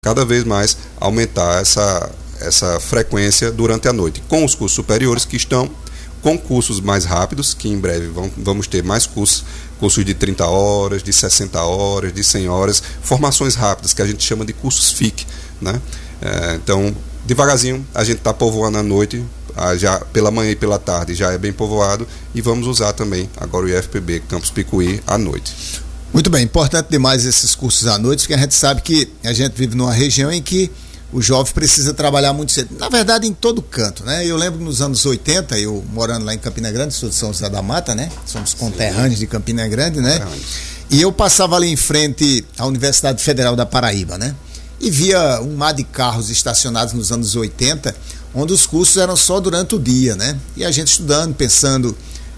cada vez mais aumentar essa frequência durante a noite, com os cursos superiores que estão com cursos mais rápidos, que em breve vamos ter mais cursos de 30 horas, de 60 horas, de 100 horas, formações rápidas, que a gente chama de cursos FIC, né? Então, devagarzinho, a gente está povoando à noite, já pela manhã e pela tarde já é bem povoado, e vamos usar também agora o IFPB Campus Picuí à noite. Muito bem, importante demais esses cursos à noite, porque a gente sabe que a gente vive numa região em que o jovem precisa trabalhar muito cedo. Na verdade, em todo canto, né? Eu lembro que nos anos 80, eu morando lá em Campina Grande, sou de São José da Mata, né? Somos conterrâneos de Campina Grande, né? E eu passava ali em frente à Universidade Federal da Paraíba, né? E via um mar de carros estacionados nos anos 80, onde os cursos eram só durante o dia, né? E a gente estudando, pensando,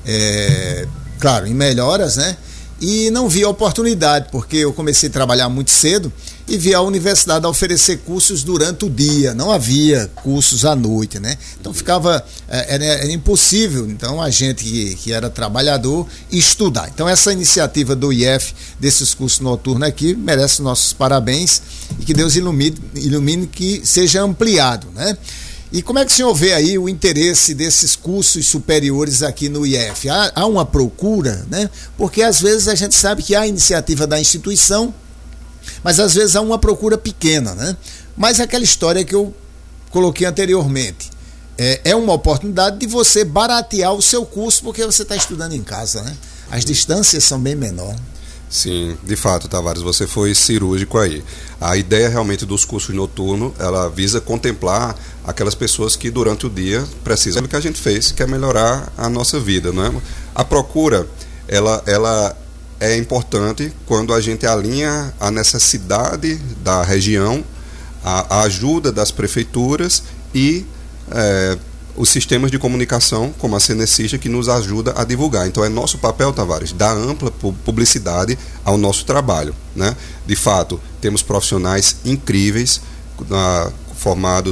claro, em melhoras, né? E não via oportunidade, porque eu comecei a trabalhar muito cedo e vi a universidade oferecer cursos durante o dia, não havia cursos à noite, né? Então era impossível, então, a gente que era trabalhador estudar. Então essa iniciativa do IF, desses cursos noturnos aqui, merece nossos parabéns e que Deus ilumine que seja ampliado, né? E como é que o senhor vê aí o interesse desses cursos superiores aqui no IF? Há uma procura, né? Porque às vezes a gente sabe que há a iniciativa da instituição, mas às vezes há uma procura pequena, né? Mas aquela história que eu coloquei anteriormente, é uma oportunidade de você baratear o seu curso, porque você está estudando em casa, né? As distâncias são bem menores. Sim, de fato, Tavares, você foi cirúrgico aí. A ideia realmente dos cursos noturnos, ela visa contemplar aquelas pessoas que durante o dia precisam do que a gente fez, que é melhorar a nossa vida, não é? A procura, ela é importante quando a gente alinha a necessidade da região, a ajuda das prefeituras e os sistemas de comunicação, como a Cenecista, que nos ajuda a divulgar. Então é nosso papel, Tavares, dar ampla publicidade ao nosso trabalho, né? De fato, temos profissionais incríveis, formados